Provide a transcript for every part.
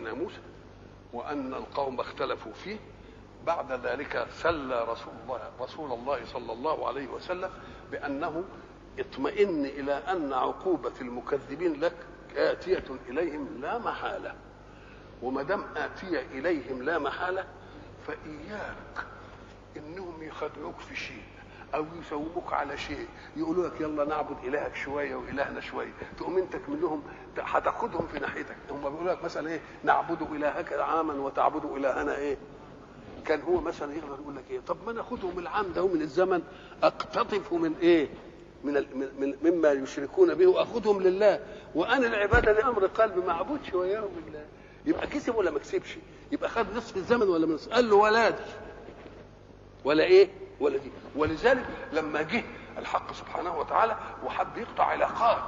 سيدنا موسى وأن القوم اختلفوا فيه. بعد ذلك سلى رسول الله صلى الله عليه وسلم بأنه اطمئن إلى أن عقوبة المكذبين لك آتية إليهم لا محالة، وما دام آتية إليهم لا محالة فإياك إنهم يخدعوك في شيء أو يسوموك على شيء، يقولوا لك يلا نعبد إلهك شوية وإلهنا شوية، تقوم أنت منهم هتاخدهم في ناحيتك. هم بيقولوا لك مثلا إيه، نعبد إلهك عاما وتعبد إلهنا إيه. كان هو مثلا يقدر يقول لك إيه، طب ما ناخدهم العام ده من الزمن أقتطفه من إيه، مما يشركون به وأخذهم لله، وأنا العبادة لأمر قلبي ما أعبدش وياهم بالله. يبقى كسب ولا ما كسبش؟ يبقى خد نصف الزمن ولا من نصف؟ قال له ولا دي ولا ايه ولا دي. ولذلك لما جه الحق سبحانه وتعالى وحب يقطع علاقات،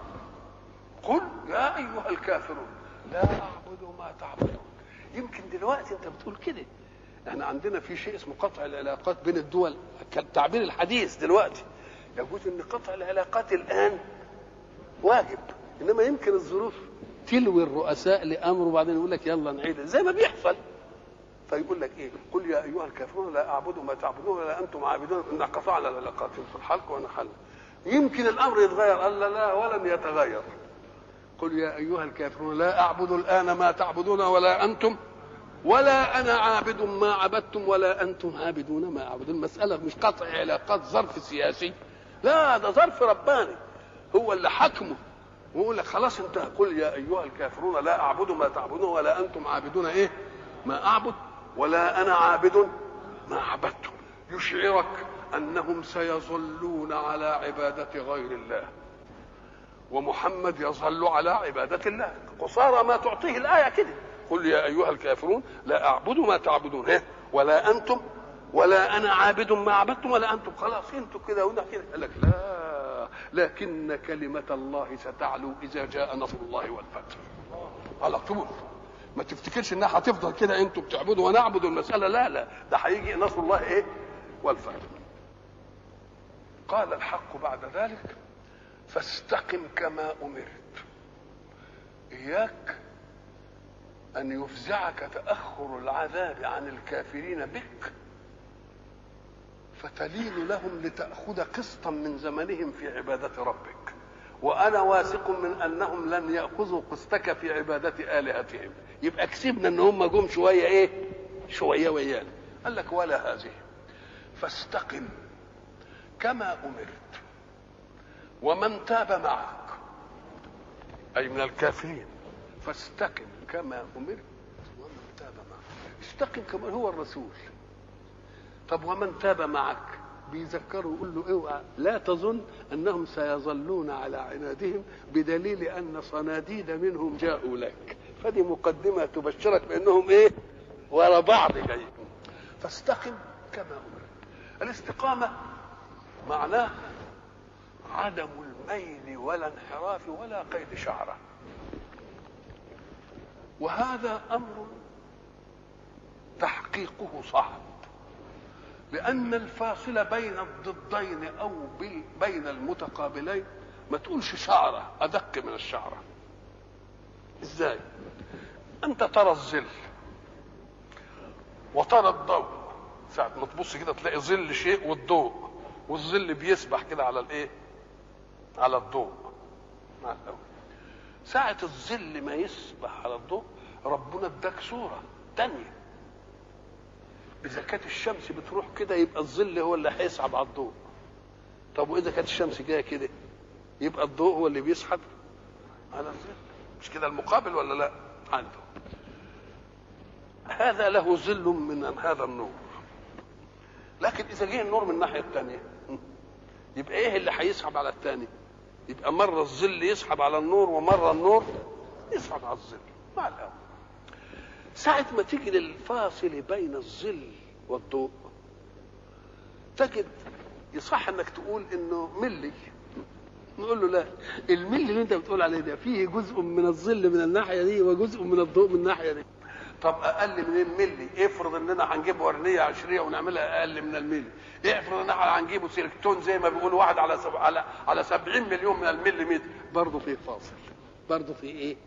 قل يا ايها الكافرون لا اعبد ما تعبدون. يمكن دلوقتي انت بتقول كده، احنا عندنا في شيء اسمه قطع العلاقات بين الدول كالتعبير الحديث دلوقتي. يجوز ان قطع العلاقات الان واجب، انما يمكن الظروف تلوي الرؤساء لامر وبعدين يقول لك يلا نعيد زي ما بيحصل. فيقول لك ايه، قل يا ايها الكافرون لا اعبد ما تعبدون ولا انتم عابدون ان قطعنا العلاقات في الحلق ونحل. يمكن الامر يتغير، قال لا ولن يتغير. قل يا ايها الكافرون لا اعبد الان ما تعبدون ولا انتم ولا انا عابد ما عبدتم ولا انتم عابدون ما اعبد. المساله مش قطع علاقات ظرف سياسي، لا ده ظرف رباني هو اللي حكمه، ويقول لك خلاص انت قل يا ايها الكافرون لا اعبد ما تعبدون ولا انتم عابدون ايه ما اعبد ولا انا عابد ما عبدتم. يشعرك انهم سيظلون على عباده غير الله، ومحمد يظل على عباده الله قصارى ما تعطيه الايه كده. قل يا ايها الكافرون لا اعبد ما تعبدون ولا انتم ولا انا عابد ما عبدتم ولا انتم. خلاص انتم كده وده كده. قال لك لا، لكن كلمه الله ستعلو اذا جاء نصر الله والفتح. على طول ما تفتكرش انها هتفضل كده انتم بتعبدوا ونعبد المساله، لا ده هيجي نصر الله ايه والفتح. قال الحق بعد ذلك فاستقم كما امرت. اياك ان يفزعك تاخر العذاب عن الكافرين بك فتلين لهم لتاخذ قسطا من زمنهم في عباده ربك، وانا واثق من انهم لن ياخذوا قسطك في عباده الهتهم. يبقى كسبنا ان هم جم شويه ايه شويه ويانا. قال لك ولا هذه فاستقم كما امرت ومن تاب معك اي من الكافرين فاستقم كما امرت ومن تاب معك. استقم كما هو الرسول. طب ومن تاب معك بيذكره يقول له اوعى لا تظن انهم سيظلون على عنادهم بدليل ان صناديد منهم جاءوا لك. فدي مقدمه تبشرك بانهم ايه ورا بعض جايين. فاستقم كما امرت. الاستقامه معناه عدم الميل ولا انحراف ولا قيد شعره، وهذا امر تحقيقه صعب، لأن الفاصل بين الضدين أو بين المتقابلين ما تقولش شعرة أدق من الشعرة. إزاي؟ أنت ترى الظل وترى الضوء، ساعة ما تبص كده تلاقي ظل شيء والضوء، والظل بيسبح كده على الإيه؟ على الضوء. ساعة الظل ما يسبح على الضوء ربنا اداك صورة تانية. إذا كانت الشمس بتروح كده يبقى الظل هو اللي هيسحب على الضوء. طب وإذا كانت الشمس جاية كده يبقى الضوء هو اللي بيسحب على الظل. مش كده المقابل ولا لا؟ عنده هذا له ظل من هذا النور، لكن إذا جه النور من الناحية الثانية يبقى إيه اللي هيسحب على الثاني؟ يبقى مرة الظل يسحب على النور ومرة النور يسحب على الظل مع الأول. ساعة ما تيجي للفاصل بين الظل والضوء تجد يصح انك تقول انه ملي. نقول له لا، الملي اللي انت بتقول عليه ده فيه جزء من الظل من الناحية دي وجزء من الضوء من الناحية دي. طب اقل من الملي افرض اننا هنجيب ورنية عشرية ونعملها اقل من الملي. افرض ان احنا هنجيبه سيلكتون زي ما بيقولوا واحد على 70 مليون من المليمتر، برضه فيه فاصل، برضه فيه ايه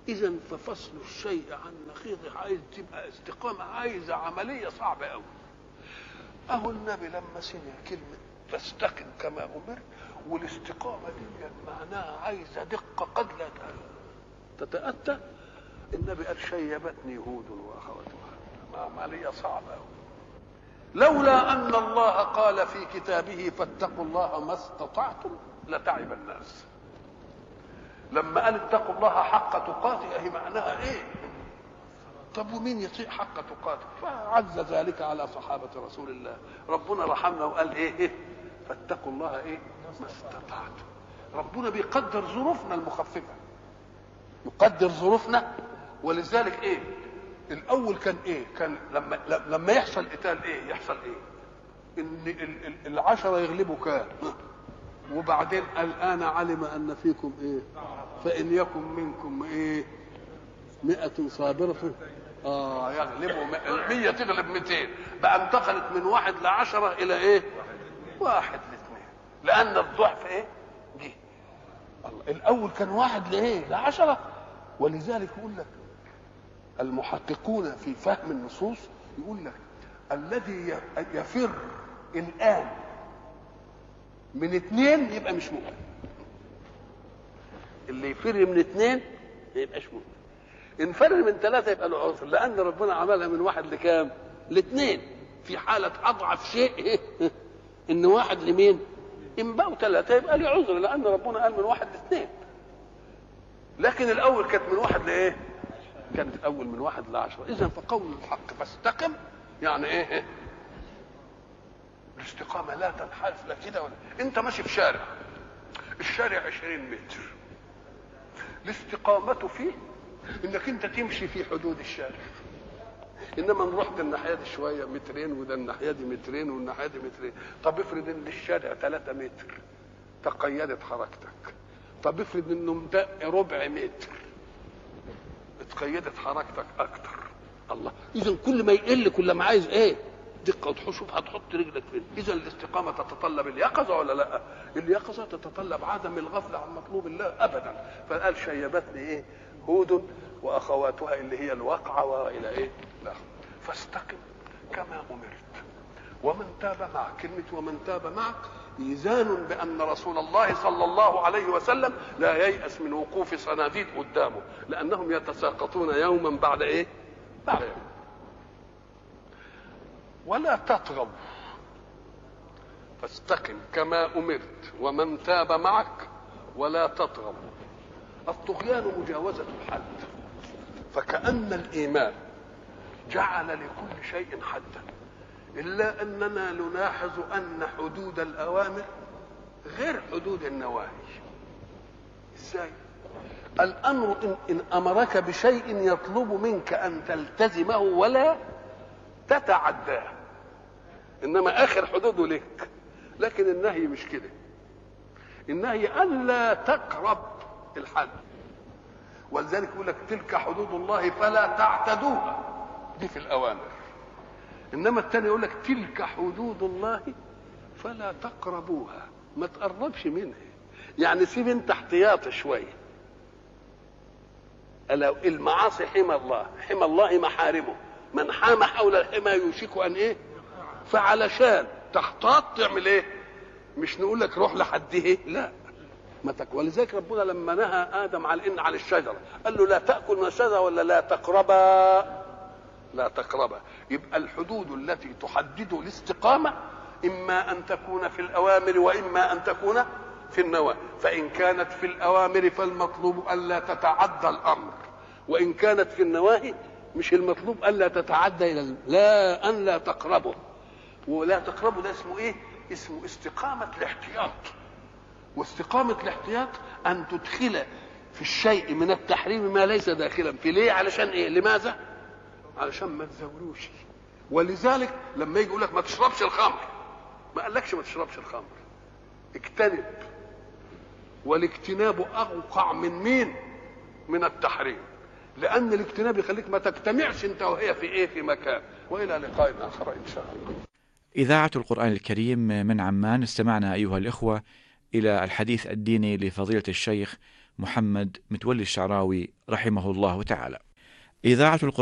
إذا ففصل الشيء عن نقيضه عايز تبقى استقامة، عايزة عملية صعبة أوي. أهو النبي لما سمع كلمة فاستقم كما أمر، والاستقامة دي معناها عايزة دقة قد لا تتأتى. النبي قال شيبتني هود وأخواتها، عملية صعبة أوي. لولا أن الله قال في كتابه فاتقوا الله ما استطعتم لتعب الناس. لما قال اتقوا الله حق تقاته هي معناها ايه؟ طب ومين يطيع حق تقاته؟ فعز ذلك على صحابة رسول الله. ربنا رحمنا وقال ايه؟ فاتقوا الله ايه؟ ما استطعتم. ربنا بيقدر ظروفنا المخففة، يقدر ظروفنا. ولذلك ايه؟ الاول كان ايه؟ كان لما يحصل قتال ايه؟ يحصل ايه؟ ان العشرة يغلبوا كام؟ وبعدين الآن علم أن فيكم إيه؟ فإن يكن منكم إيه؟ 100 صابرة يغلبوا 100 تغلب 200. بقى انتقلت من 1 ل10 إلى إيه؟ 1 ل2، لأن الضعف إيه؟ جه. الأول كان 1 لإيه؟ ل10. ولذلك يقول لك المحققون في فهم النصوص يقول لك الذي يفر الآن من 2 يبقى مش مؤمن. اللي يفر من 2 ما يبقاش مؤمن. ان فر من 3 يبقى له عذر، لان ربنا عملها من 1 لكام؟ ل2. في حاله اضعف شيء ان 1 لمين؟ ان بقوا 3 يبقى له عذر، لان ربنا قال من 1 ل2. لكن الاول كانت من 1 لايه؟ كانت الاول من 1 ل10. اذا فقول الحق فاستقم يعني ايه؟ الاستقامة لا تنحرف لا كده ولا. انت ماشي في شارع، الشارع 20 متر، الاستقامة فيه انك انت تمشي في حدود الشارع. انما نروح ده الناحية دي شوية 2 وده الناحية دي 2 والناحية دي 2. طب افرض ان الشارع 3 متر تقيدت حركتك. طب افرض انه مدق 4 متر اتقيدت حركتك اكتر. الله، اذا كل ما يقل كل ما عايز ايه؟ دقة وتشوف هتحط رجلك فين. إذا الاستقامة تتطلب اليقظة ولا لا؟ اليقظة تتطلب عدم الغفلة عن مطلوب الله أبدا. فقال شيبتني إيه؟ هود وأخواتها اللي هي الواقعة وإلى إيه؟ لا. فاستقم كما أمرت ومن تاب معك. كلمة ومن تاب معك إيذان بأن رسول الله صلى الله عليه وسلم لا ييأس من وقوف صناديد قدامه، لأنهم يتساقطون يوما بعد إيه؟ بعد يوم. ولا تطغوا فاستقم كما أمرت ومن تاب معك ولا تطغوا. الطغيان مجاوزة الحد، فكأن الإيمان جعل لكل شيء حدا، إلا أننا نلاحظ أن حدود الأوامر غير حدود النواهي. إزاي؟ الأمر إن أمرك بشيء يطلب منك أن تلتزمه ولا تتعداه، انما اخر حدوده لك. لكن النهي مش كده، النهي الا تقرب الحد. ولذلك يقول لك تلك حدود الله فلا تعتدوها، دي في الاوامر. انما الثاني يقول لك تلك حدود الله فلا تقربوها، ما تقربش منها. يعني سيب انت احتياط شويه. المعاصي حمى الله، حمى الله محارمه، من حام حول الحمى يوشك ان ايه؟ فعلشان تحتاط تعمل ايه؟ مش نقول لك روح لحده، لا ما تاكل. ولذلك ربنا لما نهى ادم على الشجره قال له لا تاكل من الشجره ولا لا تقربا، لا تقربا. يبقى الحدود التي تحدد الاستقامه اما ان تكون في الاوامر واما ان تكون في النواهي. فان كانت في الاوامر فالمطلوب الا تتعدى الامر، وان كانت في النواهي مش المطلوب الا تتعدى الى لا ان لا تقربه. ولا تقربه ده اسمه ايه؟ اسمه استقامه الاحتياط. واستقامه الاحتياط ان تدخل في الشيء من التحريم ما ليس داخلا فيه. ليه؟ علشان ايه؟ لماذا؟ علشان ما تزوروش. ولذلك لما يجي يقول لك ما تشربش الخمر، ما قالكش ما تشربش الخمر، اجتنب. والاجتناب اوقع من مين؟ من التحريم، لان الاجتناب يخليك ما تجتمعش انت وهي في ايه؟ في مكان. والى لقاء اخر ان شاء الله. إذاعة القرآن الكريم من عمان، استمعنا أيها الإخوة إلى الحديث الديني لفضيلة الشيخ محمد متولي الشعراوي رحمه الله تعالى. إذاعة